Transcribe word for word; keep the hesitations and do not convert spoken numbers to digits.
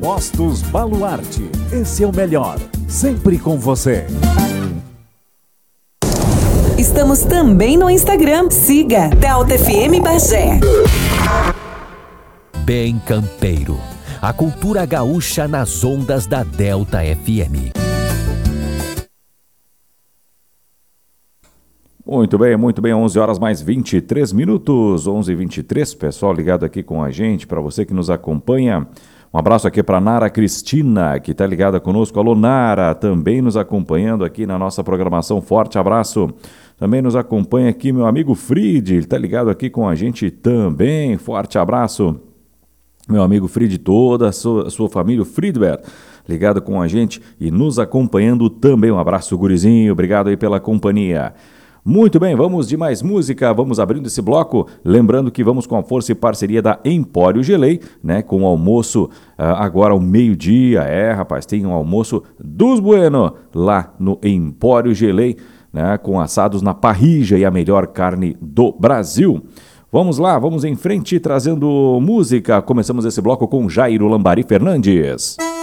Postos Baluarte. Esse é o melhor. Sempre com você. Estamos também no Instagram. Siga Delta F M Bagé. Bem campeiro. A cultura gaúcha nas ondas da Delta F M. Muito bem, muito bem, onze horas mais vinte e três minutos, onze e vinte e três, pessoal ligado aqui com a gente, para você que nos acompanha, um abraço aqui para Nara Cristina, que está ligada conosco. Alô Nara, também nos acompanhando aqui na nossa programação, forte abraço. Também nos acompanha aqui meu amigo Fried, ele está ligado aqui com a gente também, forte abraço. Meu amigo Fried, toda a sua, a sua família, o Friedberg, ligado com a gente e nos acompanhando também, um abraço gurizinho, obrigado aí pela companhia. Muito bem, vamos de mais música, vamos abrindo esse bloco, lembrando que vamos com a força e parceria da Empório Gelei, né, com o almoço uh, agora ao meio-dia, é rapaz, tem um almoço dos Bueno lá no Empório Gelei, né, com assados na parrilla e a melhor carne do Brasil. Vamos lá, vamos em frente trazendo música, começamos esse bloco com Jairo Lambari Fernandes.